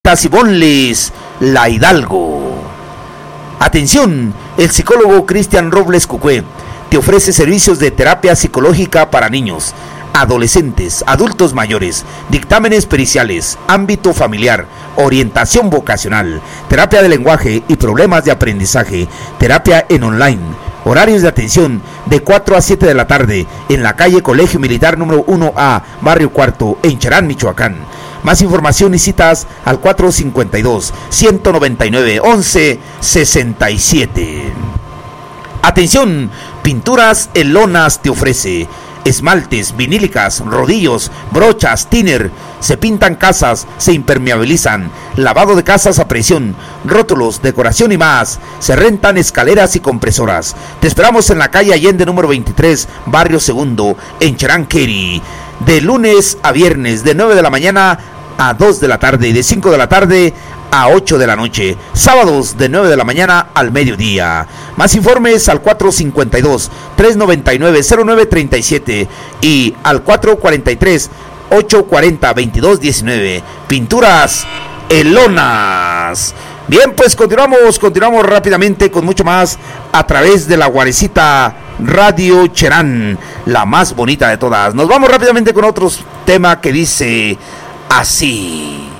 y Bonles, La Hidalgo. Atención, el psicólogo Cristian Robles Cucué te ofrece servicios de terapia psicológica para niños, adolescentes, adultos mayores, dictámenes periciales, ámbito familiar, orientación vocacional, terapia de lenguaje y problemas de aprendizaje, terapia en online. Horarios de atención de 4 a 7 de la tarde en la calle Colegio Militar número 1A, Barrio Cuarto, en Cherán, Michoacán. Más información y citas al 452-199-1167. Atención, Pinturas en Lonas te ofrece esmaltes, vinílicas, rodillos, brochas, thinner. Se pintan casas, se impermeabilizan, lavado de casas a presión, rótulos, decoración y más. Se rentan escaleras y compresoras. Te esperamos en la calle Allende número 23, Barrio Segundo, en Cheranqueri. De lunes a viernes, de 9 de la mañana a 2 de la tarde y de 5 de la tarde a 8 de la noche. Sábados de 9 de la mañana al mediodía. Más informes al 452-399-0937 y al 443-840-2219. Pinturas en Lonas. Bien, pues continuamos rápidamente con mucho más a través de la Guarecita Radio Cherán, la más bonita de todas. Nos vamos rápidamente con otro tema que dice así.